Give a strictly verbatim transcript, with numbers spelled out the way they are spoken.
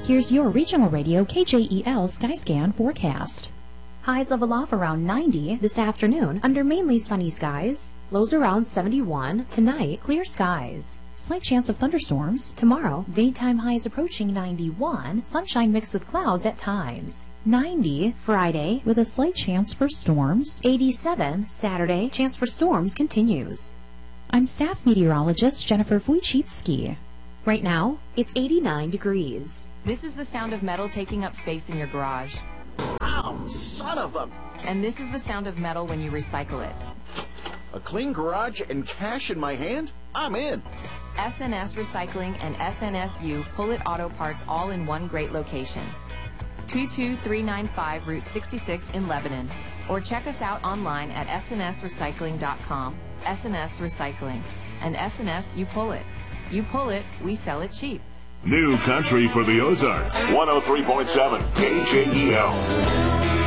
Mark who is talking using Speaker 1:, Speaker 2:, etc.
Speaker 1: Here's your regional radio K J E L Skyscan forecast. Highs level off around ninety this afternoon under mainly sunny skies. Lows around seventy-one. Tonight, clear skies. Slight chance of thunderstorms. Tomorrow, daytime highs approaching ninety-one. Sunshine mixed with clouds at times. ninety Friday with a slight chance for storms. eighty-seven Saturday, chance for storms continues. I'm staff meteorologist Jennifer Wojcicki. Right now, it's eighty-nine degrees.
Speaker 2: This is the sound of metal taking up space in your garage.
Speaker 3: Ow, son of a...
Speaker 2: And this is the sound of metal when you recycle it.
Speaker 3: A clean garage and cash in my hand? I'm in.
Speaker 2: S N S Recycling and S N S U Pull-It Auto Parts all in one great location. two two three nine five Route sixty-six in Lebanon. Or check us out online at S N S recycling dot com. S N S Recycling. And S N S You Pull It. You pull it, we sell it cheap.
Speaker 4: New country for the Ozarks. one oh three point seven K J E L.